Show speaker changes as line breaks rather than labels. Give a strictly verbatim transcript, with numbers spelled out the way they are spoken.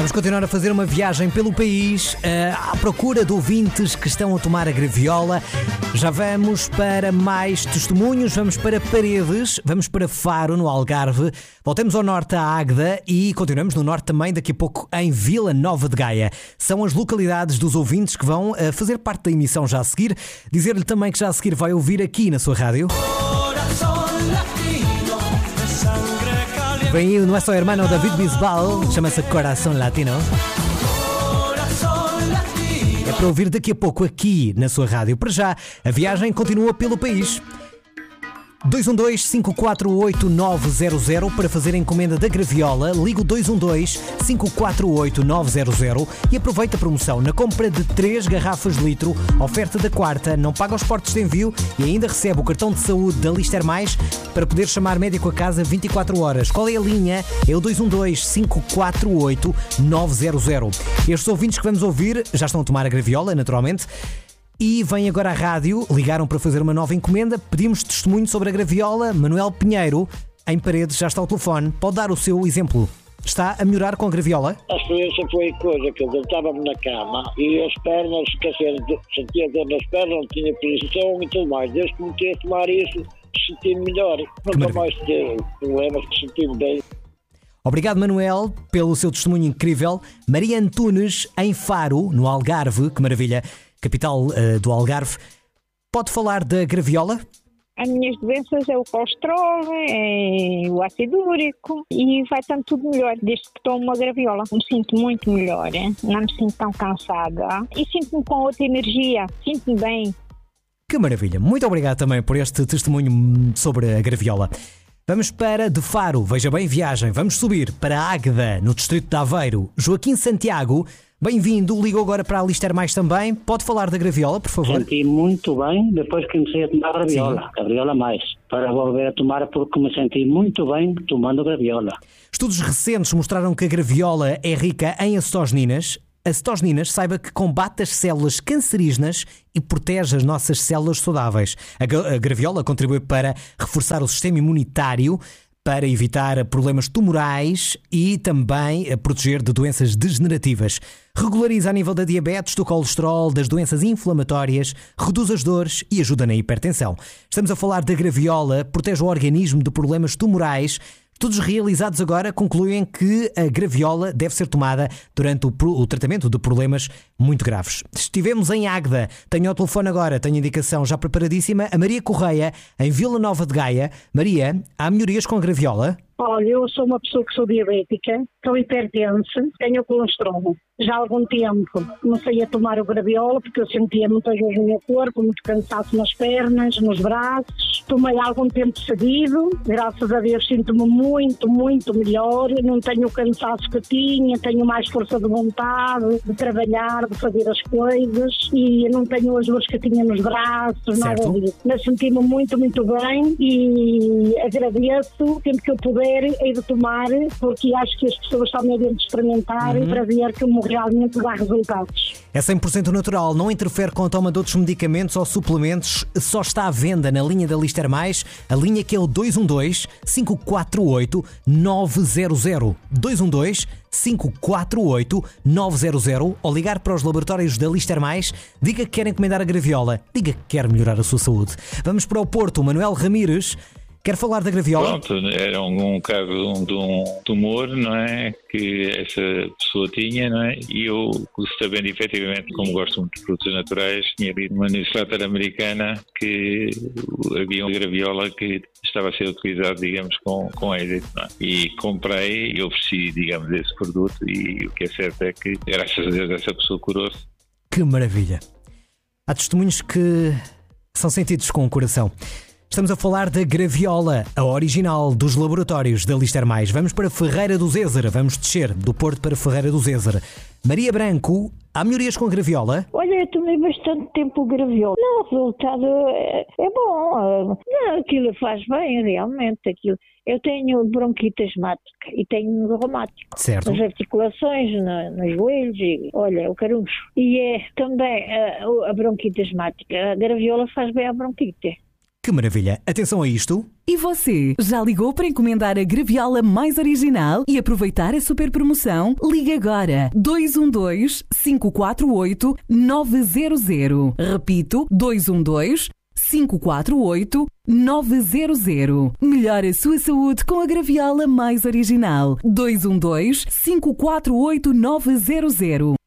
Vamos continuar a fazer uma viagem pelo país uh, à procura de ouvintes que estão a tomar a graviola. Já vamos para mais testemunhos, vamos para Paredes, vamos para Faro, no Algarve. Voltamos ao norte, a Águeda, e continuamos no norte também, daqui a pouco, em Vila Nova de Gaia. São as localidades dos ouvintes que vão uh, fazer parte da emissão já a seguir. Dizer-lhe também que já a seguir vai ouvir aqui na sua rádio. Vem aí o nosso hermano David Bisbal, chama-se Coração Latino. É para ouvir daqui a pouco aqui na sua rádio. Para já, a viagem continua pelo país. dois um dois, cinco quatro oito, nove zero zero para fazer a encomenda da graviola. Liga o dois um dois, cinco quatro oito, nove zero zero e aproveita a promoção. Na compra de três garrafas de litro, oferta da quarta, não paga os portos de envio e ainda recebe o cartão de saúde da Lister Mais para poder chamar médico a casa vinte e quatro horas. Qual é a linha? É o dois um dois, cinco quatro oito, nove zero zero. Estes ouvintes que vamos ouvir já estão a tomar a graviola, naturalmente. E vem agora à rádio, ligaram para fazer uma nova encomenda, pedimos testemunho sobre a graviola. Manuel Pinheiro, em Paredes, já está ao telefone. Pode dar o seu exemplo. Está a melhorar com a graviola?
A experiência foi coisa que eu deitava-me na cama e as pernas, esquecer, sentia dor nas pernas, não tinha posição e tudo mais. Desde que comecei a tomar isso, senti-me melhor. Nunca mais tive problemas, senti-me bem.
Obrigado, Manuel, pelo seu testemunho incrível. Maria Antunes, em Faro, no Algarve, que maravilha, capital uh, do Algarve. Pode falar da graviola?
As minhas doenças é o colesterol, é o ácido úrico e vai tanto tudo melhor desde que tomo uma graviola. Me sinto muito melhor, hein? Não me sinto tão cansada e sinto-me com outra energia, sinto-me bem.
Que maravilha! Muito obrigado também por este testemunho sobre a graviola. Vamos para de Faro, veja bem viagem, vamos subir para Águeda, no distrito de Aveiro. Joaquim Santiago, bem-vindo, ligou agora para a Lister Mais também. Pode falar da graviola, por favor?
Senti muito bem depois que comecei a tomar a graviola, Sim. graviola mais, para volver a tomar porque me senti muito bem tomando graviola.
Estudos recentes mostraram que a graviola é rica em acetosininas. Acetosininas, saiba que combate as células cancerígenas e protege as nossas células saudáveis. A graviola contribui para reforçar o sistema imunitário, para evitar problemas tumorais e também a proteger de doenças degenerativas. Regulariza a nível da diabetes, do colesterol, das doenças inflamatórias, reduz as dores e ajuda na hipertensão. Estamos a falar da graviola, protege o organismo de problemas tumorais. Estudos realizados agora concluem que a graviola deve ser tomada durante o, o tratamento de problemas muito graves. Estivemos em Águeda, tenho ao telefone agora, tenho a indicação já preparadíssima, a Maria Correia, em Vila Nova de Gaia. Maria, há melhorias com a graviola?
Olha, eu sou uma pessoa que sou diabética, sou hipertensa, tenho colesterol. Já há algum tempo comecei a tomar o graviola porque eu sentia muitas vezes no meu corpo, muito cansaço nas pernas, nos braços. Tomei há algum tempo seguido, graças a Deus sinto-me muito, muito melhor. Não tenho o cansaço que tinha, tenho mais força de vontade, de trabalhar, de fazer as coisas e não tenho as dores que tinha nos braços,
certo.
Nada disso. Mas senti-me muito, muito bem e agradeço sempre que eu puder hei de tomar, porque acho que as pessoas também devem experimentar uhum. para ver que realmente dá resultados.
É cem por cento natural, não interfere com a toma de outros medicamentos ou suplementos, só está à venda na linha da Lister Mais, a linha que é o dois um dois, cinco quatro oito, nove zero zero. dois um dois, cinco quatro oito, nove zero zero ou ligar para os laboratórios da Lister Mais, diga que quer encomendar a graviola, diga que quer melhorar a sua saúde. Vamos para o Porto, Manuel Ramires. Quer falar da graviola?
Pronto, era um, um caso de um tumor, não é? Que essa pessoa tinha, não é? E eu, sabendo efetivamente, como gosto muito de produtos naturais, tinha lido uma newsletter americana que havia uma graviola que estava a ser utilizado, digamos, com, com êxito, não é? E comprei e ofereci, digamos, esse produto e o que é certo é que, graças a Deus, essa pessoa curou-se.
Que maravilha! Há testemunhos que são sentidos com o coração. Estamos a falar da graviola, a original dos laboratórios da Lister Mais. Vamos para Ferreira do Zézer, vamos descer do Porto para Ferreira do Zézer. Maria Branco, há melhorias com a graviola?
Olha, eu tomei bastante tempo o graviola. Não, o resultado é, é bom. Não, aquilo faz bem, realmente. Aquilo. Eu tenho bronquite asmática e tenho reumático.
Certo.
Nas articulações, na, nos joelhos, e, olha, o caruncho. E é também a, a bronquite asmática. A graviola faz bem à bronquite.
Que maravilha! Atenção a isto.
E você, já ligou para encomendar a graviola mais original e aproveitar a super promoção? Ligue agora dois um dois, cinco quatro oito, nove zero zero. Repito, dois um dois, cinco quatro oito, nove zero zero. Melhore a sua saúde com a graviola mais original. dois um dois, cinco quatro oito, nove zero zero.